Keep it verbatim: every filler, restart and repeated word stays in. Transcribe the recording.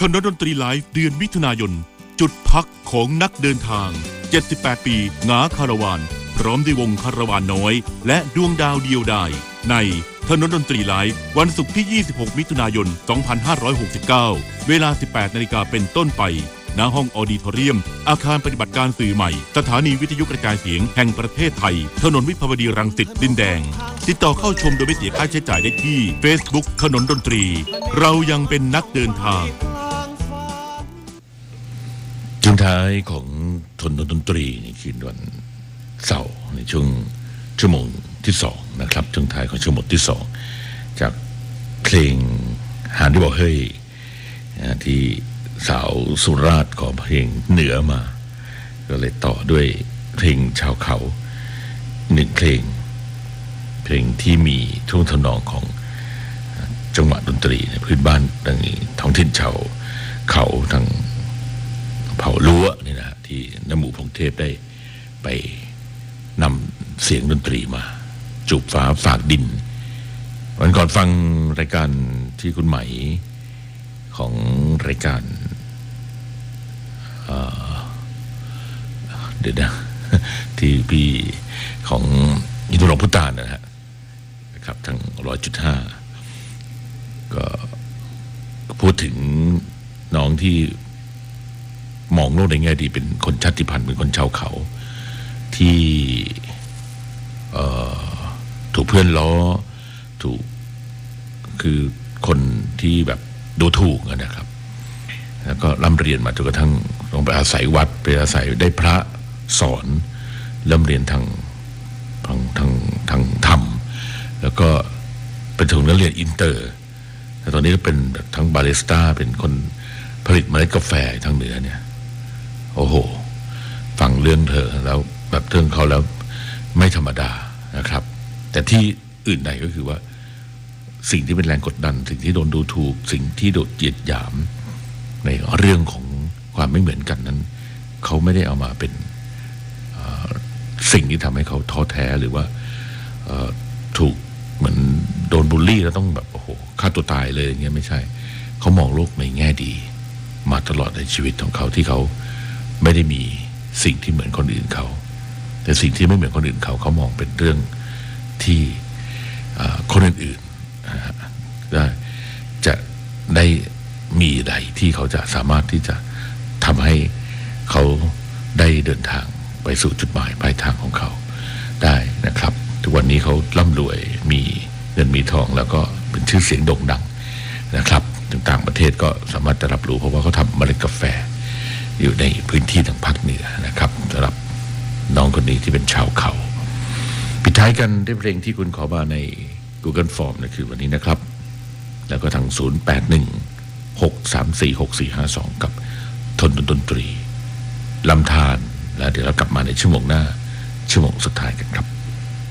ถนนดนตรีไลฟ์เดือนมิถุนายนจุดพักของนักเดินทางเจ็ดสิบแปดปีหงาคาราวานพร้อมด้วยวงคาราวานน้อยและดวงดาวเดียวดายในถนนดนตรีไลฟ์วันศุกร์ที่ยี่สิบหกมิถุนายนสองพันห้าร้อยหกสิบเก้าเวลา สิบแปดนาฬิกาเป็นต้นไปณห้องออดิทอเรียมอาคารปฏิบัติการสื่อใหม่สถานีวิทยุกระจายเสียงแห่งประเทศไทยถนนวิภาวดีรังสิตดินแดงติดต่อเข้าชมโดยไม่เสียค่าใช้จ่ายได้ที่ Facebook ถนนดนตรีเรายังเป็นนักเดินทางช่วงท้ายของถนนดนตรีในคืนวันเสาร์ในช่วงชั่วโมงที่สองนะครับช่วงท้ายของชั่วโมงที่สองจากเพลงหานที่บอกเฮ้ยที่สาวสุราษฎร์ขอเพลงเหนือมาก็เลยต่อด้วยเพลงชาวเขาหนึ่งเพลงเพลงที่มีท่วงทำนองของจังหวะดนตรีในพื้นบ้านทางท้องถิ่นชาวเขาทางเผ่าลัวนี่นะที่น้ำหมู่พงเทพได้ไปนำเสียงดนตรีมาจูบฟ้าฝากดินวันก่อนฟังรายการที่คุณไหมของรายการเดี๋ยวนะที่พี่ของอินทรพุตานนะฮะนะครับทั้งร้อยจุดห้าก็พูดถึงน้องที่มองโลกในแง่ดีเป็นคนชาติพันธุ์เป็นคนชาวเขาที่ถูกเพื่อนล้อถูกคือคนที่แบบดูถูกนะครับแล้วก็ร่ำเรียนมาจนกระทั่งลงไปอาศัยวัดไปอาศัยได้พระสอนร่ำเรียนทางทางทางทางธรรมแล้วก็เป็นถึงนักเรียนอินเตอร์แต่ตอนนี้ก็เป็นทั้งบาริสต้าเป็นคนผลิตเมล็ดกาแฟทางเหนือเนี่ยโอ้โหฟังเรื่องเธอแล้วแบบเรื่องเขาแล้วไม่ธรรมดานะครับแต่ที่อื่นใดก็คือว่าสิ่งที่เป็นแรงกดดันสิ่งที่โดนดูถูกสิ่งที่โดนเหยียดหยามในเรื่องของความไม่เหมือนกันนั้นเขาไม่ได้เอามาเป็นสิ่งที่ทำให้เขาท้อแท้หรือว่าถูกเหมือนโดนบูลลี่แล้วต้องแบบโอ้โหฆ่าตัวตายเลยอย่างเงี้ยไม่ใช่เขามองโลกในแง่ดีมาตลอดในชีวิตของเขาที่เขาไม่ได้มีสิ่งที่เหมือนคนอื่นเขาแต่สิ่งที่ไม่เหมือนคนอื่นเขาเขามองเป็นเรื่องที่คนอื่นๆได้จะได้มีใดที่เขาจะสามารถที่จะทำให้เขาได้เดินทางไปสู่จุดหมายปลายทางของเขาได้นะครับทุกวันนี้เขาร่ำรวยมีเงินมีทองแล้วก็เป็นชื่อเสียงโด่งดังนะครับต่างประเทศก็สามารถจะรับรู้เพราะว่าเขาทำเมล็ดกาแฟอยู่ในพื้นที่ทางภาคเหนือนะครับสำหรับน้องคนนี้ที่เป็นชาวเขาปิดท้ายกันด้วยเพลงที่คุณขอมาใน Google Form ในคืนวันนี้นะครับแล้วก็ทางศูนย์ แปด หนึ่ง หก สาม สี่ หก สี่ ห้า สองกับทนดนตรีลำธารแล้วเดี๋ยวเรากลับมาในชั่วโมงหน้าชั่วโมงสุดท้ายกันครับ